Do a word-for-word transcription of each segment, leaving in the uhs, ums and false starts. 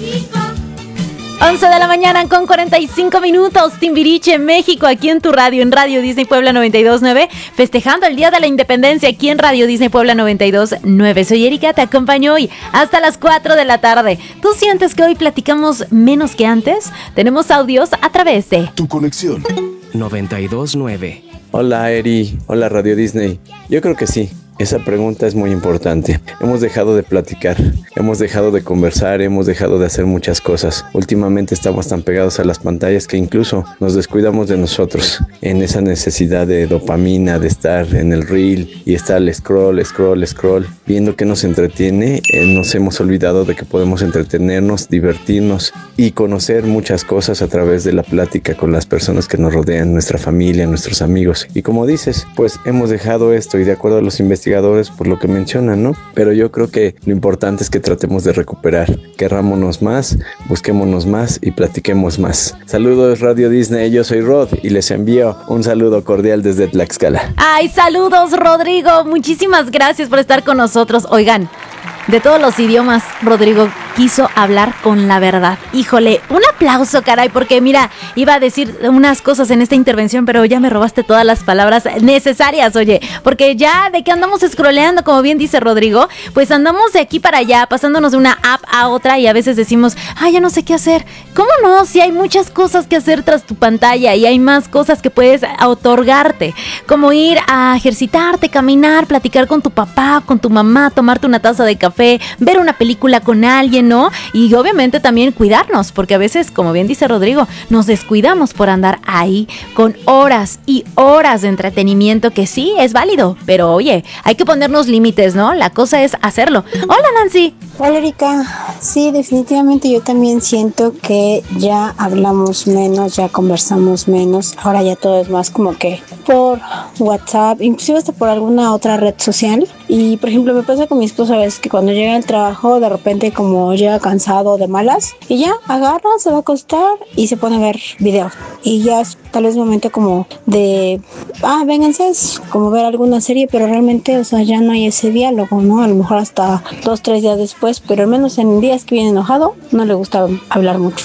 once de la mañana con cuarenta y cinco minutos, Timbiriche, México, aquí en tu radio, en Radio Disney Puebla noventa y dos punto nueve, festejando el Día de la Independencia aquí en Radio Disney Puebla noventa y dos punto nueve. Soy Erika, te acompaño hoy hasta las cuatro de la tarde. ¿Tú sientes que hoy platicamos menos que antes? Tenemos audios a través de Tu Conexión noventa y dos punto nueve. Hola Eri, hola Radio Disney. Yo creo que sí. Esa pregunta es muy importante. Hemos dejado de platicar, hemos dejado de conversar, hemos dejado de hacer muchas cosas. Últimamente estamos tan pegados a las pantallas que incluso nos descuidamos de nosotros en esa necesidad de dopamina, de estar en el reel y estar scroll, scroll, scroll. Viendo que nos entretiene, eh, nos hemos olvidado de que podemos entretenernos, divertirnos y conocer muchas cosas a través de la plática con las personas que nos rodean, nuestra familia, nuestros amigos. Y como dices, pues hemos dejado esto y de acuerdo a los investigadores, por lo que mencionan, ¿no? Pero yo creo que lo importante es que tratemos de recuperar, querrámonos más, busquémonos más y platiquemos más. Saludos Radio Disney, yo soy Rod y les envío un saludo cordial desde Tlaxcala. ¡Ay, saludos, Rodrigo! Muchísimas gracias por estar con nosotros. Oigan, de todos los idiomas, Rodrigo quiso hablar con la verdad. Híjole, un aplauso, caray, porque mira, iba a decir unas cosas en esta intervención, pero ya me robaste todas las palabras necesarias, oye, porque ya de que andamos scrolleando, como bien dice Rodrigo, pues andamos de aquí para allá, pasándonos de una app a otra y a veces decimos, ay, ya no sé qué hacer. ¿Cómo no? Si hay muchas cosas que hacer tras tu pantalla y hay más cosas que puedes otorgarte, como ir a ejercitarte, caminar, platicar con tu papá, con tu mamá, tomarte una taza de café, ver una película con alguien, ¿no? Y obviamente también cuidarnos, porque a veces, como bien dice Rodrigo, nos descuidamos por andar ahí con horas y horas de entretenimiento que sí es válido, pero oye, hay que ponernos límites, ¿no? La cosa es hacerlo. Hola, Nancy. Hola, Erika. Sí, definitivamente yo también siento que ya hablamos menos, ya conversamos menos. Ahora ya todo es más como que por WhatsApp, inclusive hasta por alguna otra red social. Y por ejemplo, me pasa con mi esposo a veces que cuando llega al trabajo, de repente como llega cansado de malas, y ya agarra, se va a acostar y se pone a ver video. Y ya es tal vez momento como de, ah, vénganse, es como ver alguna serie, pero realmente, o sea, ya no hay ese diálogo, ¿no? A lo mejor hasta dos, tres días después, pero al menos en días que viene enojado, no le gusta hablar mucho.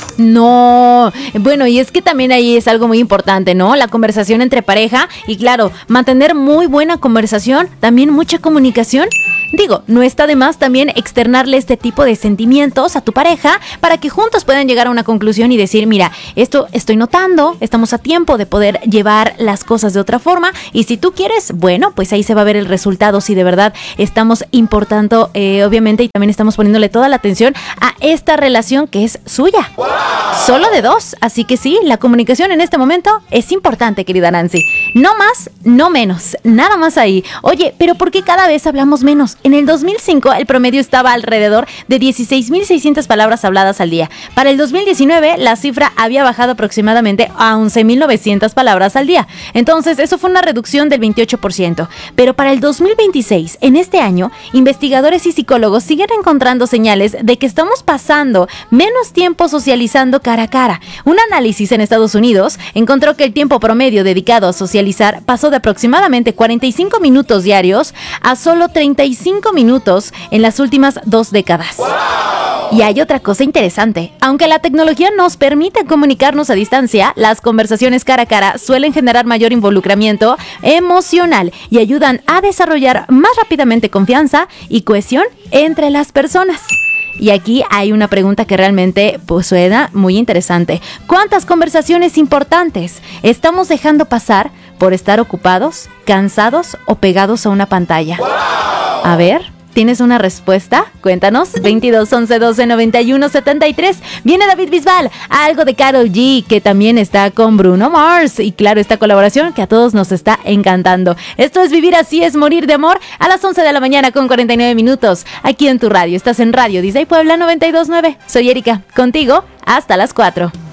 No, bueno, y es que también ahí es algo muy importante, ¿no? La conversación entre pareja y claro, mantener muy buena conversación, también mucha comunicación. Digo, no está de más también externarle este tipo de sentimientos a tu pareja para que juntos puedan llegar a una conclusión y decir, mira, esto estoy notando, estamos a tiempo de poder llevar las cosas de otra forma y si tú quieres, bueno, pues ahí se va a ver el resultado si de verdad estamos importando, eh, obviamente, y también estamos poniéndole toda la atención a esta relación que es suya. ¡Wow! Solo de dos, así que sí, la comunicación en este momento es importante, querida Nancy. No más, no menos, nada más ahí. Oye, pero ¿por qué cada vez hablamos menos? En el dos mil cinco el promedio estaba alrededor de dieciséis mil seiscientas palabras habladas al día. Para el dos mil diecinueve la cifra había bajado aproximadamente a once mil novecientas palabras al día. Entonces eso fue una reducción del veintiocho por ciento. Pero para el dos mil veintiséis, en este año, investigadores y psicólogos siguen encontrando señales de que estamos pasando menos tiempo socializando cara a cara. Un análisis en Estados Unidos encontró que el tiempo promedio dedicado a socializar pasó de aproximadamente cuarenta y cinco minutos diarios a solo treinta y cinco minutos en las últimas dos décadas. ¡Wow! Y hay otra cosa interesante. Aunque la tecnología nos permite comunicarnos a distancia, las conversaciones cara a cara suelen generar mayor involucramiento emocional y ayudan a desarrollar más rápidamente confianza y cohesión entre las personas. Y aquí hay una pregunta que realmente pues, suena muy interesante. ¿Cuántas conversaciones importantes estamos dejando pasar por estar ocupados, cansados o pegados a una pantalla? ¡Wow! A ver, ¿tienes una respuesta? Cuéntanos. veintidós, once, doce, noventa y uno, setenta y tres. Viene David Bisbal, algo de Karol G, que también está con Bruno Mars. Y claro, esta colaboración que a todos nos está encantando. Esto es Vivir Así es Morir de Amor a las once de la mañana con cuarenta y nueve minutos. Aquí en tu radio. Estás en Radio Disney Puebla noventa y dos punto nueve. Soy Erika, contigo hasta las cuatro.